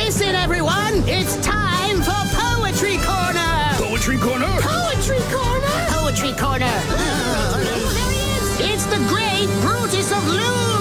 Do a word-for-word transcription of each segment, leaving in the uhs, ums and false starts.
Listen, everyone, it's time for Poetry Corner. Poetry Corner? Poetry Corner. Poetry Corner. Uh, there he is. It's the great Brutus of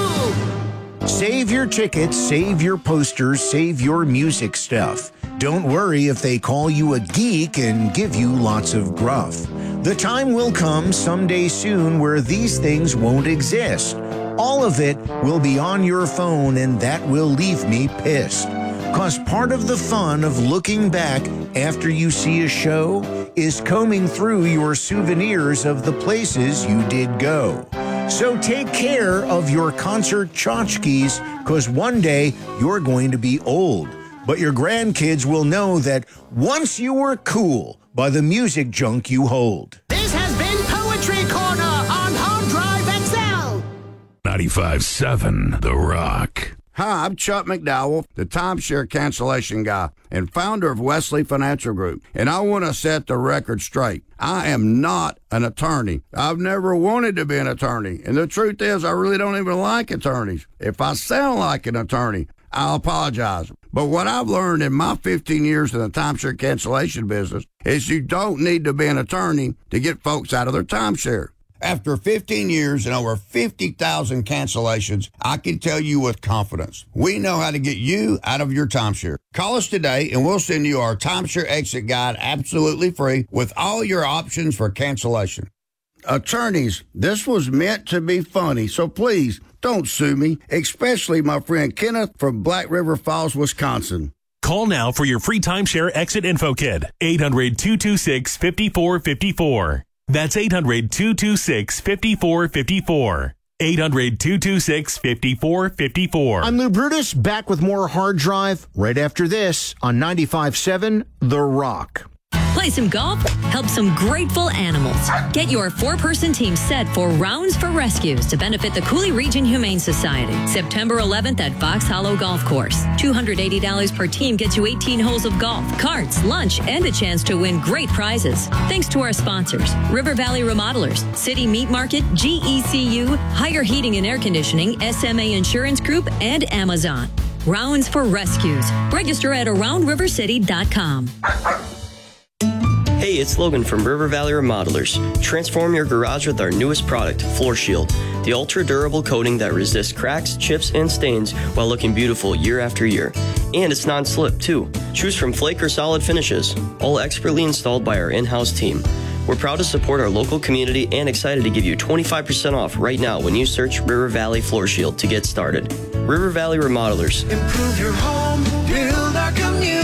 Lou. Save your tickets, save your posters, save your music stuff. Don't worry if they call you a geek and give you lots of gruff. The time will come someday soon where these things won't exist. All of it will be on your phone, and that will leave me pissed. 'Cause part of the fun of looking back after you see a show is combing through your souvenirs of the places you did go. So take care of your concert tchotchkes, 'cause one day you're going to be old. But your grandkids will know that once you were cool by the music junk you hold. This has been Poetry Corner on Hard Drive X L. ninety-five seven The Rock. Hi, I'm Chuck McDowell, the timeshare cancellation guy and founder of Wesley Financial Group, and I want to set the record straight. I am not an attorney. I've never wanted to be an attorney, and the truth is I really don't even like attorneys. If I sound like an attorney, I'll apologize. But what I've learned in my fifteen years in the timeshare cancellation business is you don't need to be an attorney to get folks out of their timeshare. After fifteen years and over fifty thousand cancellations, I can tell you with confidence, we know how to get you out of your timeshare. Call us today and we'll send you our timeshare exit guide absolutely free with all your options for cancellation. Attorneys, this was meant to be funny, so please don't sue me, especially my friend Kenneth from Black River Falls, Wisconsin. Call now for your free timeshare exit info kit. eight hundred, two two six, five four five four. That's eight hundred, two two six, five four five four. eight hundred, two two six, five four five four. I'm Lou Brutus, back with more Hard Drive right after this on ninety-five seven The Rock. Play some golf, help some grateful animals. Get your four-person team set for Rounds for Rescues to benefit the Cooley Region Humane Society. September eleventh at Fox Hollow Golf Course. two hundred eighty dollars per team gets you eighteen holes of golf, carts, lunch, and a chance to win great prizes. Thanks to our sponsors, River Valley Remodelers, City Meat Market, G E C U, Higher Heating and Air Conditioning, S M A Insurance Group, and Amazon. Rounds for Rescues. Register at around river city dot com. Hey, it's Logan from River Valley Remodelers. Transform your garage with our newest product, Floor Shield, the ultra-durable coating that resists cracks, chips, and stains while looking beautiful year after year. And it's non-slip, too. Choose from flake or solid finishes, all expertly installed by our in-house team. We're proud to support our local community and excited to give you twenty-five percent off right now when you search River Valley Floor Shield to get started. River Valley Remodelers. Improve your home, build our community.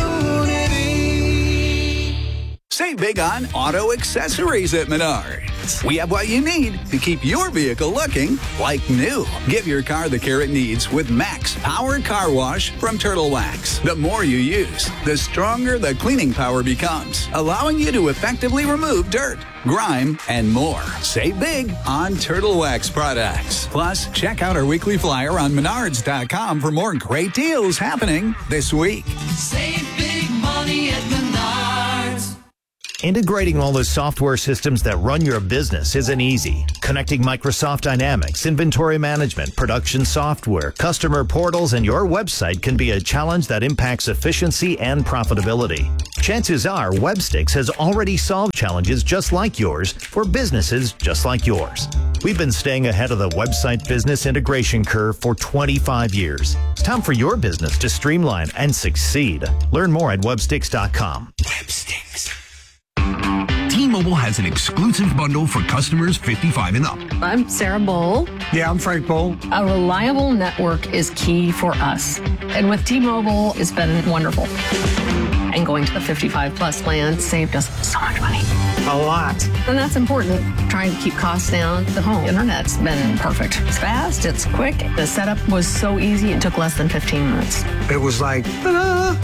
Save big on auto accessories at Menards. We have what you need to keep your vehicle looking like new. Give your car the care it needs with Max Power Car Wash from Turtle Wax. The more you use, the stronger the cleaning power becomes, allowing you to effectively remove dirt, grime, and more. Save big on Turtle Wax products. Plus, check out our weekly flyer on menards dot com for more great deals happening this week. Save big money at Menards. Integrating all the software systems that run your business isn't easy. Connecting Microsoft Dynamics, inventory management, production software, customer portals, and your website can be a challenge that impacts efficiency and profitability. Chances are Webstix has already solved challenges just like yours for businesses just like yours. We've been staying ahead of the website business integration curve for twenty-five years. It's time for your business to streamline and succeed. Learn more at webstix dot com. Webstix. T-Mobile has an exclusive bundle for customers fifty-five and up. I'm Sarah Bowl. Yeah, I'm Frank Bowl. A reliable network is key for us. And with T-Mobile, it's been wonderful. And going to the fifty-five plus plan saved us so much money. A lot. And that's important. Trying to keep costs down. The home internet's been perfect. It's fast, it's quick. The setup was so easy, it took less than fifteen minutes. It was like, ta-da!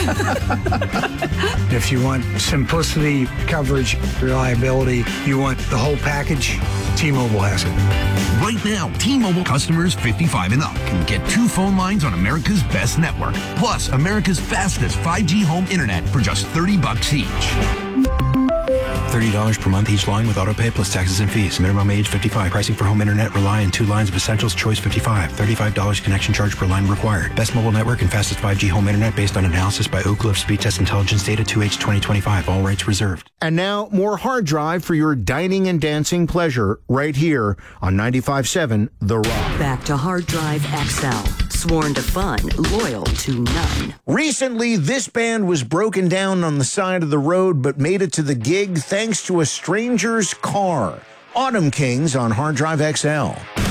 If you want simplicity, coverage, reliability, you want the whole package, T-Mobile has it. Right now, T-Mobile customers fifty-five and up can get two phone lines on America's best network, plus America's fastest five G home internet for just thirty bucks each. thirty dollars per month each line with autopay plus taxes and fees. Minimum age fifty-five. Pricing for home internet rely on two lines of Essentials Choice fifty-five. thirty-five dollars connection charge per line required. Best mobile network and fastest five G home internet based on analysis by Oak Cliff Speed Test Intelligence Data two H twenty twenty-five. All rights reserved. And now, more Hard Drive for your dining and dancing pleasure right here on ninety-five point seven The Rock. Back to Hard Drive X L. Sworn to fun, loyal to none. Recently, this band was broken down on the side of the road but made it to the gig thanks to a stranger's car. Autumn Kings on Hard Drive X L.